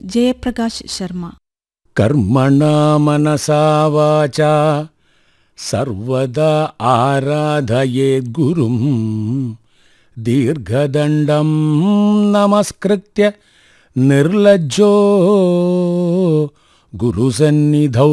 ജയപ്രകാശ് ശർമ്മ. കർമ്മണാ മനസാ വാചാ സർവദാ ആരാധയേത് ഗുരും ദീർഘദണ്ഡം നമസ്കൃത്യ നിർലജ്ജോ ഗുരുസന്നിധൗ.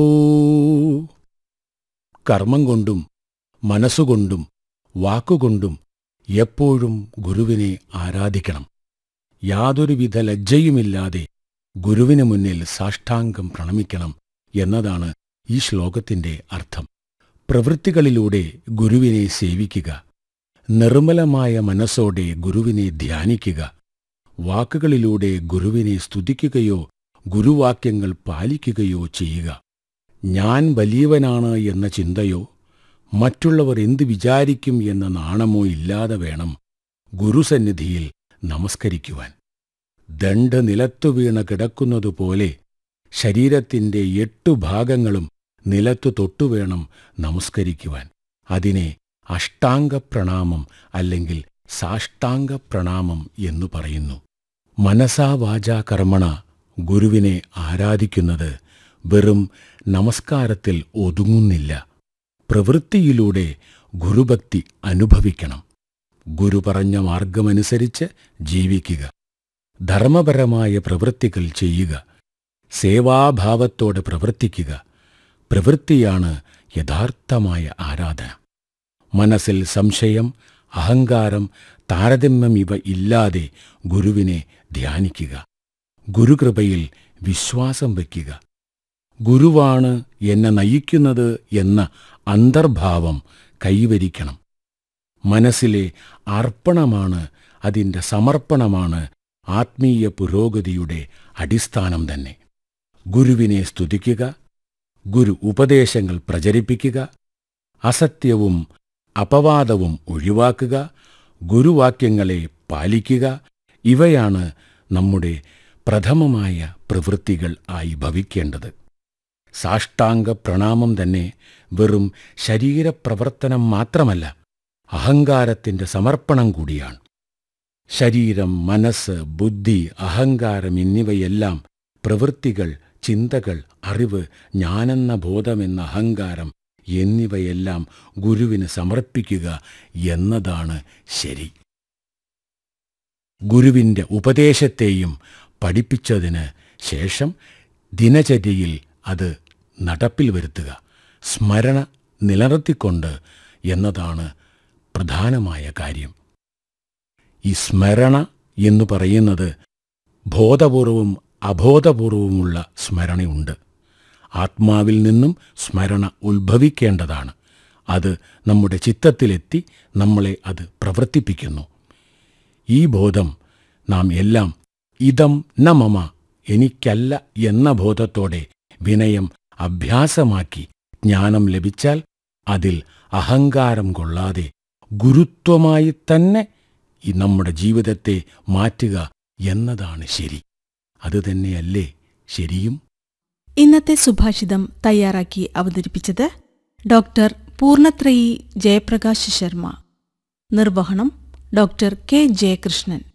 കർമ്മം കൊണ്ടും മനസ്സുകൊണ്ടും വാക്കുകൊണ്ടും എപ്പോഴും ഗുരുവിനെ ആരാധിക്കണം. യാതൊരുവിധ ലജ്ജയുമില്ലാതെ ഗുരുവിന് മുന്നിൽ സാഷ്ടാംഗം പ്രണമിക്കണം എന്നതാണ് ഈ ശ്ലോകത്തിന്റെ അർത്ഥം. പ്രവൃത്തികളിലൂടെ ഗുരുവിനെ സേവിക്കുക, നിർമ്മലമായ മനസ്സോടെ ഗുരുവിനെ ധ്യാനിക്കുക, വാക്കുകളിലൂടെ ഗുരുവിനെ സ്തുതിക്കുകയോ ഗുരുവാക്യങ്ങൾ പാലിക്കുകയോ ചെയ്യുക. ഞാൻ വലിയവനാണ് എന്ന ചിന്തയോ മറ്റുള്ളവർ എന്തു വിചാരിക്കും എന്ന നാണമോ ഇല്ലാതെ വേണം ഗുരുസന്നിധിയിൽ നമസ്കരിക്കുവാൻ. ദണ്ഡ് നിലത്തു വീണ് കിടക്കുന്നതുപോലെ ശരീരത്തിന്റെ 8 ഭാഗങ്ങളും നിലത്തു തൊട്ടുവേണം നമസ്കരിക്കുവാൻ. അതിനെ അഷ്ടാംഗപ്രണാമം അല്ലെങ്കിൽ സാഷ്ടാംഗപ്രണാമം എന്നു പറയുന്നു. മനസാ വാചാ കർമ്മണ ഗുരുവിനെ ആരാധിക്കുന്നത് വെറും നമസ്കാരത്തിൽ ഒതുങ്ങുന്നില്ല. പ്രവൃത്തിയിലൂടെ ഗുരുഭക്തി അനുഭവിക്കണം. ഗുരു പറഞ്ഞ മാർഗമനുസരിച്ച് ജീവിക്കുക, ധർമ്മപരമായ പ്രവൃത്തികൾ ചെയ്യുക, സേവാഭാവത്തോടെ പ്രവർത്തിക്കുക. പ്രവൃത്തിയാണ് യഥാർത്ഥമായ ആരാധന. മനസ്സിൽ സംശയം, അഹങ്കാരം, താരതമ്യം ഇവ ഇല്ലാതെ ഗുരുവിനെ ധ്യാനിക്കുക. ഗുരുകൃപയിൽ വിശ്വാസം വയ്ക്കുക. ഗുരുവാണ് എന്നെ നയിക്കുന്നത് എന്ന അന്തർഭാവം കൈവരിക്കണം. മനസ്സിലെ അർപ്പണമാണ്, അതിൻ്റെ സമർപ്പണമാണ് ആത്മീയ പുരോഗതിയുടെ അടിസ്ഥാനം തന്നെ. ഗുരുവിനെ സ്തുതിക്കുക, ഗുരു ഉപദേശങ്ങൾ പ്രചരിപ്പിക്കുക, അസത്യവും അപവാദവും ഒഴിവാക്കുക, ഗുരുവാക്യങ്ങളെ പാലിക്കുക. ഇവയാണ് നമ്മുടെ പ്രഥമമായ പ്രവൃത്തികൾ ആയി ഭവിക്കേണ്ടത്. സാഷ്ടാംഗ പ്രണാമം തന്നെ വെറും ശരീരപ്രവർത്തനം മാത്രമല്ല, അഹങ്കാരത്തിന്റെ സമർപ്പണം കൂടിയാണ്. ശരീരം, മനസ്സ്, ബുദ്ധി, അഹങ്കാരം എന്നിവയെല്ലാം പ്രവൃത്തികൾ, ചിന്തകൾ, അറിവ്, ഞാനെന്ന ബോധമെന്ന അഹങ്കാരം എന്നിവയെല്ലാം ഗുരുവിന് സമർപ്പിക്കുക എന്നതാണ് ശരി. ഗുരുവിൻ്റെ ഉപദേശത്തെയും പഠിപ്പിച്ചതിന് ശേഷം ദിനചര്യയിൽ അത് നടപ്പിൽ വരുത്തുക, സ്മരണ നിലനിർത്തിക്കൊണ്ട് എന്നതാണ് പ്രധാനമായ കാര്യം. ഈ സ്മരണ എന്നു പറയുന്നത് ബോധപൂർവവും അബോധപൂർവവുമുള്ള സ്മരണയുണ്ട്. ആത്മാവിൽ നിന്നും സ്മരണ ഉത്ഭവിക്കേണ്ടതാണ്. അത് നമ്മുടെ ചിത്തത്തിലെത്തി നമ്മളെ അത് പ്രവർത്തിപ്പിക്കുന്നു. ഈ ബോധം നാം എല്ലാം ഇതം ന മമ, എനിക്കല്ല എന്ന ബോധത്തോടെ വിനയം അഭ്യാസമാക്കി ജ്ഞാനം ലഭിച്ചാൽ അതിൽ അഹങ്കാരം കൊള്ളാതെ ഗുരുത്വമായി തന്നെ നമ്മുടെ ജീവിതത്തെ മാറ്റുക എന്നതാണ് ശരി. അതുതന്നെയല്ലേ ശരിയും? ഇന്നത്തെ സുഭാഷിതം തയ്യാറാക്കി അവതരിപ്പിച്ചത് ഡോക്ടർ പൂർണത്രയി ജയപ്രകാശ് ശർമ്മ. നിർവഹണം ഡോക്ടർ കെ ജയകൃഷ്ണൻ.